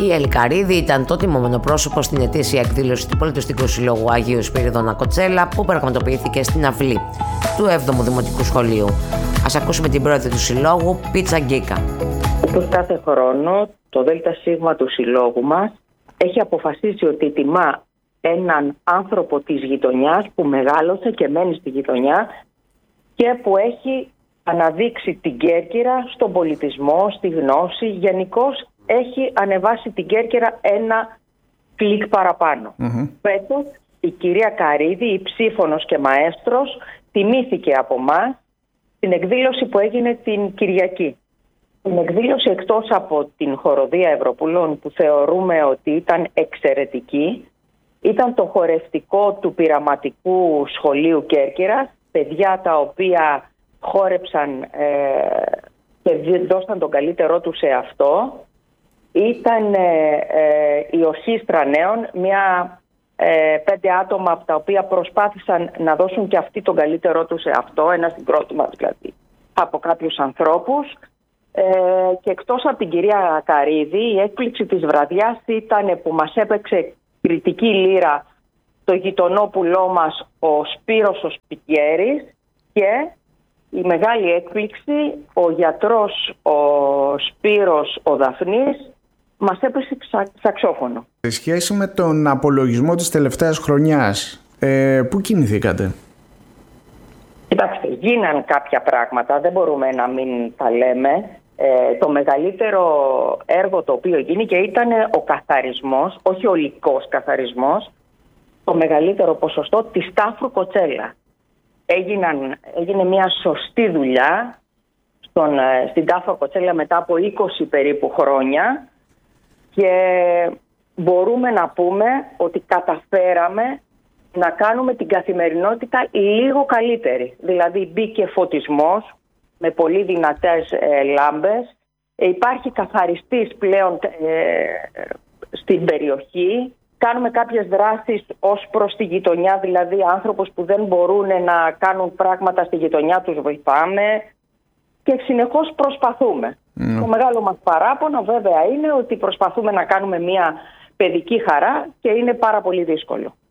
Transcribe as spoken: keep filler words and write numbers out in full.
Η Έλλη Καρύδη ήταν τότε μονοπρόσωπο στην ετήσια εκδήλωση του Πολιτιστικού Συλλόγου Αγίου Σπύριδωνα Κοτσέλα που πραγματοποιήθηκε στην αυλή του έβδομου Δημοτικού Σχολείου. Ας ακούσουμε την πρόεδρο του Συλλόγου, Πίτσα Γκίκα. Όπως κάθε χρόνο, το ΔΣ του Συλλόγου μας έχει αποφασίσει ότι τιμά έναν άνθρωπο της γειτονιάς που μεγάλωσε και μένει στη γειτονιά και που έχει αναδείξει την Κέρκυρα στον πολιτισμό, στη γνώση. Γενικώς έχει ανεβάσει την Κέρκυρα ένα κλικ παραπάνω. Mm-hmm. Φέτος η κυρία Καρύδη, η ψήφωνος και μαέστρος, τιμήθηκε από μας στην εκδήλωση που έγινε την Κυριακή. Την εκδήλωση, εκτός από την χοροδία Ευρωπουλών που θεωρούμε ότι ήταν εξαιρετική, ήταν το χορευτικό του πειραματικού σχολείου Κέρκυρας, παιδιά τα οποία χόρεψαν ε, και δώσαν τον καλύτερό τους σε αυτό. Ήταν ε, ε, η Ορχήστρα Νέων, μια, ε, πέντε άτομα από τα οποία προσπάθησαν να δώσουν και αυτοί τον καλύτερό τους σε αυτό, ένα συγκρότημα δηλαδή από κάποιους ανθρώπους. Ε, και εκτός από την κυρία Καρύδη, η έκπληξη της βραδιάς ήταν που μας έπαιξε κριτική λύρα το γειτονόπουλό μας ο Σπύρος ο Σπικέρης και η μεγάλη έκπληξη ο γιατρός ο Σπύρος ο Δαφνής μας έπαιξε ξα, σαξόφωνο. Σε σχέση με τον απολογισμό της τελευταίας χρονιάς, ε, πού κινηθήκατε? Κοιτάξτε, γίναν κάποια πράγματα, δεν μπορούμε να μην τα λέμε. Ε, το μεγαλύτερο έργο το οποίο γίνηκε ήταν ο καθαρισμός, όχι ο ολικός καθαρισμός, το μεγαλύτερο ποσοστό της Τάφρου Κοτσέλα. Έγιναν, έγινε μια σωστή δουλειά στον, στην Τάφρου Κοτσέλα μετά από είκοσι περίπου χρόνια και μπορούμε να πούμε ότι καταφέραμε να κάνουμε την καθημερινότητα λίγο καλύτερη. Δηλαδή μπήκε φωτισμός με πολύ δυνατές ε, λάμπες. Ε, υπάρχει καθαριστής πλέον ε, στην περιοχή. Κάνουμε κάποιες δράσεις ως προς τη γειτονιά, δηλαδή άνθρωπος που δεν μπορούν να κάνουν πράγματα στη γειτονιά τους βοηθάμε και συνεχώς προσπαθούμε. Mm. Το μεγάλο μας παράπονο βέβαια είναι ότι προσπαθούμε να κάνουμε μια παιδική χαρά και είναι πάρα πολύ δύσκολο.